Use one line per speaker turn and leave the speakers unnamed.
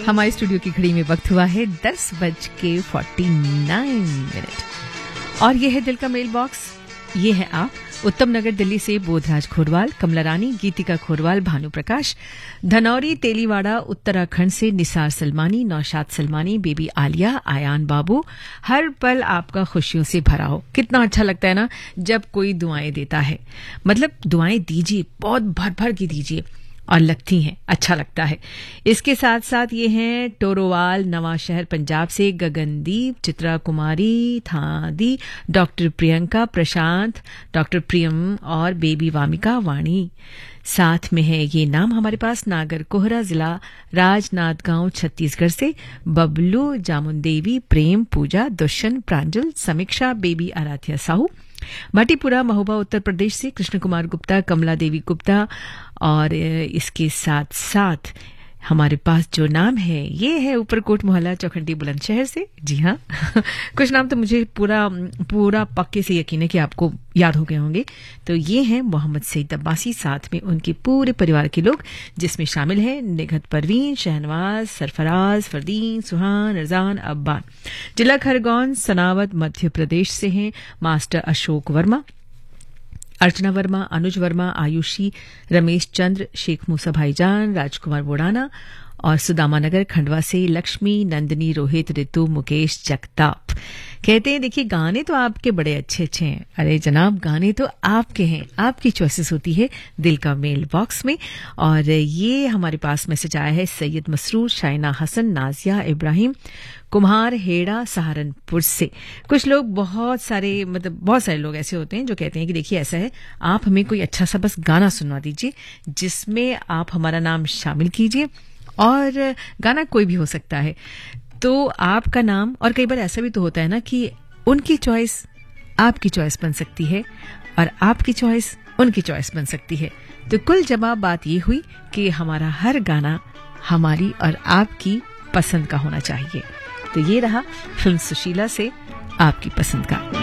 हमारे स्टूडियो की घड़ी में वक्त हुआ है 10:49 और ये है दिल का मेल बॉक्स। ये है आप उत्तम नगर दिल्ली से बोधराज खोरवाल, कमला रानी, गीतिका खोरवाल, भानु प्रकाश, धनौरी तेलीवाड़ा उत्तराखंड से निसार सलमानी, नौशाद सलमानी, बेबी आलिया, आयान बाबू। हर पल आपका खुशियों से भरा हो। कितना अच्छा लगता है ना जब कोई दुआएं देता है। मतलब दुआएं दीजिए, बहुत भर भर के दीजिए और लगती हैं, अच्छा लगता है। इसके साथ साथ ये हैं टोरोवाल, नवा शहर पंजाब से गगनदीप, चित्रा कुमारी, थादी, डॉक्टर प्रियंका, प्रशांत, डॉक्टर प्रियम और बेबी वामिका वाणी। साथ में है ये नाम हमारे पास नागर कोहरा, जिला राजनांदगांव, छत्तीसगढ़ से बबलू, जामुन देवी, प्रेम, पूजा, दुष्यंत, प्रांजल, समीक्षा, बेबी आराध्या साहू, मटीपुरा महोबा उत्तर प्रदेश से कृष्ण कुमार गुप्ता, कमला देवी गुप्ता। और इसके साथ साथ हमारे पास जो नाम है ये है ऊपरकोट मोहल्ला, चौखंडी, बुलंदशहर से। जी हाँ कुछ नाम तो मुझे पूरा पक्के से यकीन है कि आपको याद हो गए होंगे। तो ये हैं मोहम्मद सईद अब्बासी, साथ में उनके पूरे परिवार के लोग, जिसमें शामिल है निगहत परवीन, शहनवाज, सरफराज, फरदीन, सुहान, रजान, अब्बान। जिला खरगोन, सनावद, मध्य प्रदेश से हैं मास्टर अशोक वर्मा, अर्चना वर्मा, अनुज वर्मा, आयुषी, रमेश चंद्र, शेख मूसा भाईजान, राजकुमार बोड़ाना और सुदामा नगर खंडवा से लक्ष्मी, नंदिनी, रोहित, ऋतु, मुकेश, जगताप। कहते हैं देखिए गाने तो आपके बड़े अच्छे अच्छे हैं। अरे जनाब, गाने तो आपके हैं, आपकी चॉइसेस होती है दिल का मेल बॉक्स में। और ये हमारे पास मैसेज आया है सैयद मसरूर, शाइना हसन, नाजिया इब्राहिम, कुम्हार हेड़ा, सहारनपुर से। कुछ लोग बहुत सारे लोग ऐसे होते हैं जो कहते हैं कि देखिए ऐसा है, आप हमें कोई अच्छा सा बस गाना सुनवा दीजिए जिसमें आप हमारा नाम शामिल कीजिए, और गाना कोई भी हो सकता है। तो आपका नाम, और कई बार ऐसा भी तो होता है ना कि उनकी चॉइस आपकी चॉइस बन सकती है और आपकी चॉइस उनकी चॉइस बन सकती है। तो कुल जवाब बात ये हुई कि हमारा हर गाना हमारी और आपकी पसंद का होना चाहिए। तो ये रहा फिल्म सुशीला से आपकी पसंद का।